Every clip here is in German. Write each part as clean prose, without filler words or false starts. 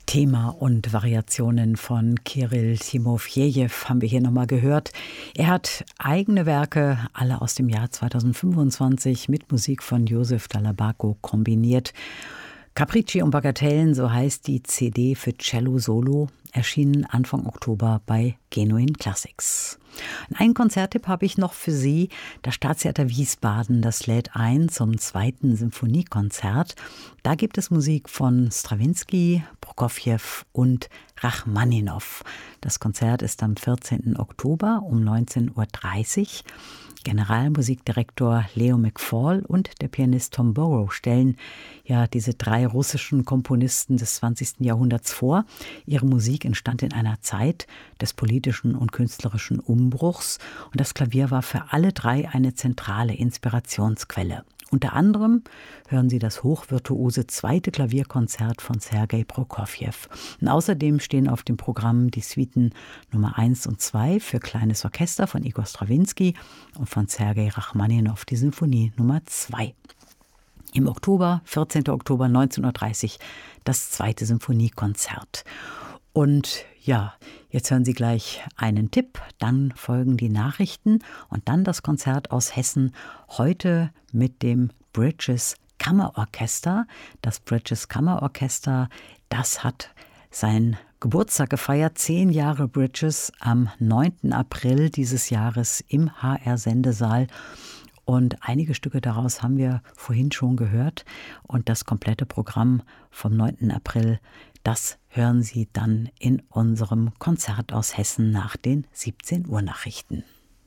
Thema und Variationen von Kirill Timofejew haben wir hier nochmal gehört. Er hat eigene Werke, alle aus dem Jahr 2025, mit Musik von Josef Dall'Abaco kombiniert. Capricci und Bagatellen, so heißt die CD für Cello Solo, erschienen Anfang Oktober bei Genuine Classics. Einen Konzerttipp habe ich noch für Sie. Das Staatstheater Wiesbaden, das lädt ein zum 2. Symphoniekonzert. Da gibt es Musik von Strawinski, Prokofjew und Rachmaninow. Das Konzert ist am 14. Oktober um 19:30 Uhr. Generalmusikdirektor Leo McFall und der Pianist Tom Burrow stellen ja diese 3 russischen Komponisten des 20. Jahrhunderts vor. Ihre Musik entstand in einer Zeit des politischen und künstlerischen Umbruchs und das Klavier war für alle 3 eine zentrale Inspirationsquelle. Unter anderem hören Sie das hochvirtuose 2. Klavierkonzert von Sergei Prokofjew. Und außerdem stehen auf dem Programm die Suiten Nummer 1 und 2 für kleines Orchester von Igor Strawinski und von Sergei Rachmaninow die Sinfonie Nummer 2. Im Oktober, 14. Oktober 19:30 Uhr, das 2. Symphoniekonzert. Und ja, jetzt hören Sie gleich einen Tipp, dann folgen die Nachrichten und dann das Konzert aus Hessen, heute mit dem Bridges Kammerorchester. Das Bridges Kammerorchester, das hat seinen Geburtstag gefeiert, 10 Jahre Bridges, am 9. April dieses Jahres im HR-Sendesaal. Und einige Stücke daraus haben wir vorhin schon gehört. Und das komplette Programm vom 9. April, das hören Sie dann in unserem Konzert aus Hessen nach den 17 Uhr Nachrichten.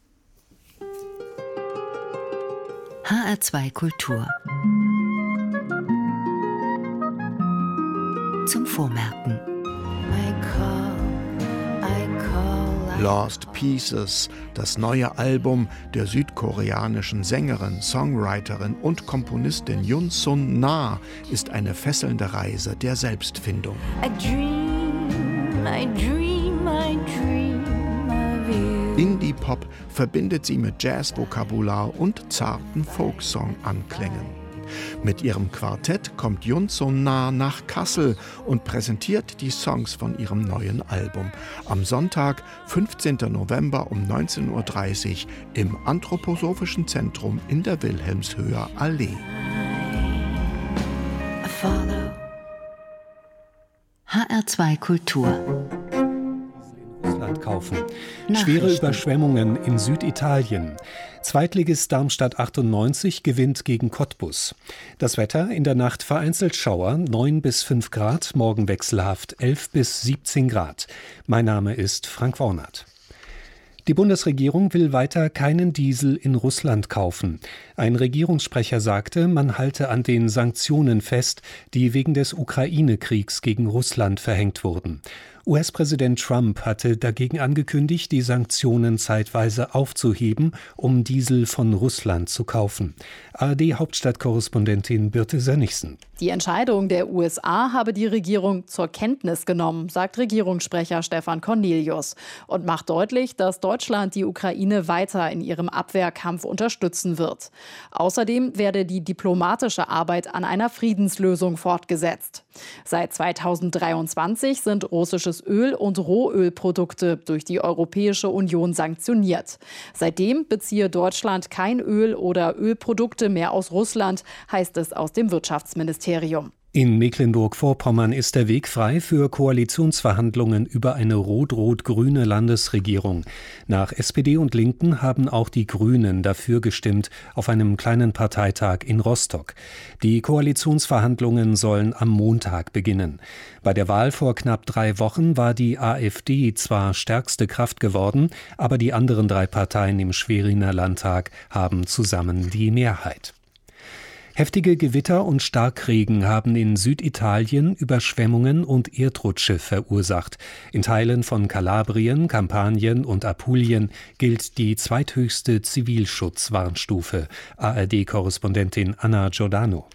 HR2 Kultur. Zum Vormerken. Lost Pieces, das neue Album der südkoreanischen Sängerin, Songwriterin und Komponistin Yoon Sun Na, ist eine fesselnde Reise der Selbstfindung. Indie-Pop verbindet sie mit Jazz-Vokabular und zarten Folksong-Anklängen. Mit ihrem Quartett kommt Yoon Sun Na nach Kassel und präsentiert die Songs von ihrem neuen Album. Am Sonntag, 15. November um 19:30 Uhr im Anthroposophischen Zentrum in der Wilhelmshöher Allee. HR2 Kultur. Kaufen. Schwere Überschwemmungen in Süditalien. Zweitligist Darmstadt 98 gewinnt gegen Cottbus. Das Wetter: in der Nacht vereinzelt Schauer, 9 bis 5 Grad, morgen wechselhaft 11 bis 17 Grad. Mein Name ist Frank Wornert. Die Bundesregierung will weiter keinen Diesel in Russland kaufen. Ein Regierungssprecher sagte, man halte an den Sanktionen fest, die wegen des Ukraine-Kriegs gegen Russland verhängt wurden. US-Präsident Trump hatte dagegen angekündigt, die Sanktionen zeitweise aufzuheben, um Diesel von Russland zu kaufen. ARD-Hauptstadtkorrespondentin Birte Sönnigsen. Die Entscheidung der USA habe die Regierung zur Kenntnis genommen, sagt Regierungssprecher Stefan Cornelius und macht deutlich, dass Deutschland die Ukraine weiter in ihrem Abwehrkampf unterstützen wird. Außerdem werde die diplomatische Arbeit an einer Friedenslösung fortgesetzt. Seit 2023 sind russisches Öl und Rohölprodukte durch die Europäische Union sanktioniert. Seitdem beziehe Deutschland kein Öl oder Ölprodukte mehr aus Russland, heißt es aus dem Wirtschaftsministerium. In Mecklenburg-Vorpommern ist der Weg frei für Koalitionsverhandlungen über eine rot-rot-grüne Landesregierung. Nach SPD und Linken haben auch die Grünen dafür gestimmt, auf einem kleinen Parteitag in Rostock. Die Koalitionsverhandlungen sollen am Montag beginnen. Bei der Wahl vor knapp 3 Wochen war die AfD zwar stärkste Kraft geworden, aber die anderen 3 Parteien im Schweriner Landtag haben zusammen die Mehrheit. Heftige Gewitter und Starkregen haben in Süditalien Überschwemmungen und Erdrutsche verursacht. In Teilen von Kalabrien, Kampanien und Apulien gilt die zweithöchste Zivilschutzwarnstufe. ARD-Korrespondentin Anna Giordano.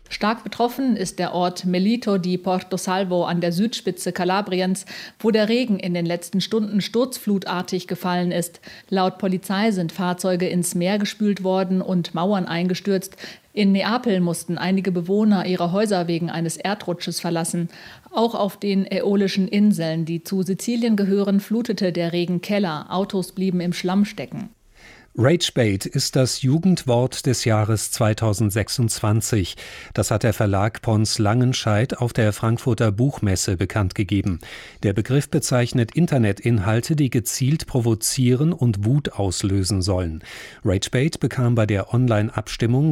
Stark betroffen ist der Ort Melito di Porto Salvo an der Südspitze Kalabriens, wo der Regen in den letzten Stunden sturzflutartig gefallen ist. Laut Polizei sind Fahrzeuge ins Meer gespült worden und Mauern eingestürzt. In Neapel mussten einige Bewohner ihre Häuser wegen eines Erdrutsches verlassen. Auch auf den Äolischen Inseln, die zu Sizilien gehören, flutete der Regen Keller. Autos blieben im Schlamm stecken. Ragebait ist das Jugendwort des Jahres 2026. Das hat der Verlag Pons Langenscheidt auf der Frankfurter Buchmesse bekannt gegeben. Der Begriff bezeichnet Internetinhalte, die gezielt provozieren und Wut auslösen sollen. Ragebait bekam bei der Online-Abstimmung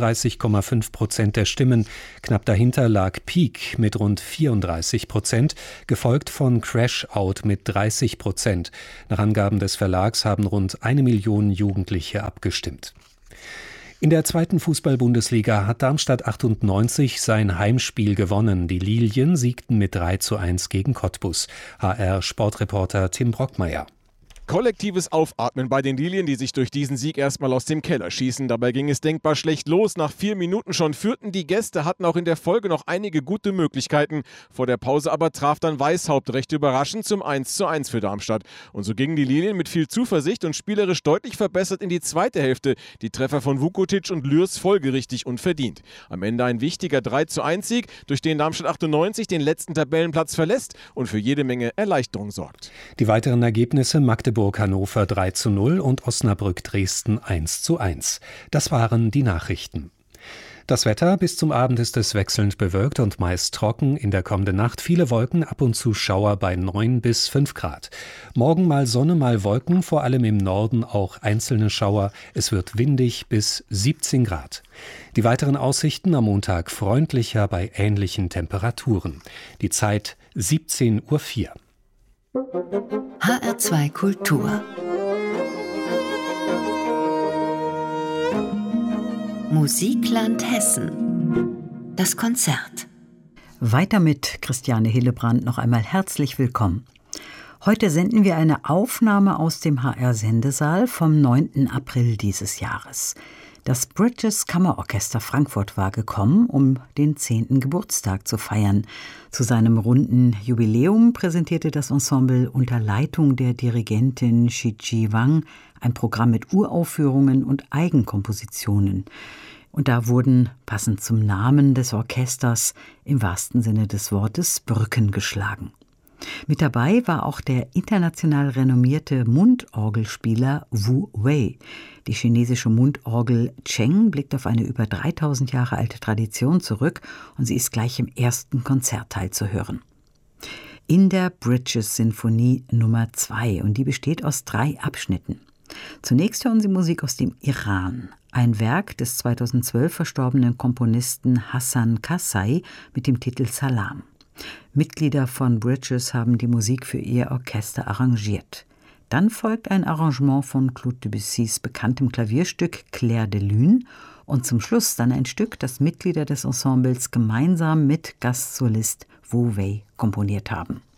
36,5% der Stimmen. Knapp dahinter lag Peak mit rund 34%, gefolgt von Crashout mit 30%. Nach Angaben des Verlags haben rund 1 Million Jugendliche abgestimmt. In der zweiten Fußball-Bundesliga hat Darmstadt 98 sein Heimspiel gewonnen. Die Lilien siegten mit 3:1 gegen Cottbus. HR-Sportreporter Tim Brockmeier. Kollektives Aufatmen bei den Lilien, die sich durch diesen Sieg erstmal aus dem Keller schießen. Dabei ging es denkbar schlecht los. Nach 4 Minuten schon führten die Gäste, hatten auch in der Folge noch einige gute Möglichkeiten. Vor der Pause aber traf dann Weishaupt recht überraschend zum 1:1 für Darmstadt. Und so gingen die Lilien mit viel Zuversicht und spielerisch deutlich verbessert in die zweite Hälfte. Die Treffer von Vukotic und Lürs folgerichtig und verdient. Am Ende ein wichtiger 3:1-Sieg, durch den Darmstadt 98 den letzten Tabellenplatz verlässt und für jede Menge Erleichterung sorgt. Die weiteren Ergebnisse: Magdeburg Hannover 3:0 und Osnabrück Dresden 1:1. Das waren die Nachrichten. Das Wetter: bis zum Abend ist es wechselnd bewölkt und meist trocken. In der kommenden Nacht viele Wolken, ab und zu Schauer bei 9 bis 5 Grad. Morgen mal Sonne, mal Wolken, vor allem im Norden auch einzelne Schauer. Es wird windig bis 17 Grad. Die weiteren Aussichten: am Montag freundlicher bei ähnlichen Temperaturen. Die Zeit 17:04 Uhr. HR2 Kultur. Musikland Hessen. Das Konzert. Weiter mit Christiane Hillebrand. Noch einmal herzlich willkommen. Heute senden wir eine Aufnahme aus dem HR-Sendesaal vom 9. April dieses Jahres. Das Bridges Kammerorchester Frankfurt war gekommen, um den 10. Geburtstag zu feiern. Zu seinem runden Jubiläum präsentierte das Ensemble unter Leitung der Dirigentin Shiji Wang ein Programm mit Uraufführungen und Eigenkompositionen. Und da wurden, passend zum Namen des Orchesters, im wahrsten Sinne des Wortes Brücken geschlagen. Mit dabei war auch der international renommierte Mundorgelspieler Wu Wei. Die chinesische Mundorgel Cheng blickt auf eine über 3000 Jahre alte Tradition zurück und sie ist gleich im ersten Konzertteil zu hören. In der Bridges-Sinfonie Nummer 2, und die besteht aus 3 Abschnitten. Zunächst hören Sie Musik aus dem Iran, ein Werk des 2012 verstorbenen Komponisten Hassan Kassai mit dem Titel Salam. Mitglieder von Bridges haben die Musik für ihr Orchester arrangiert. Dann folgt ein Arrangement von Claude Debussys bekanntem Klavierstück Clair de Lune und zum Schluss dann ein Stück, das Mitglieder des Ensembles gemeinsam mit Gastsolist Wu Wei komponiert haben.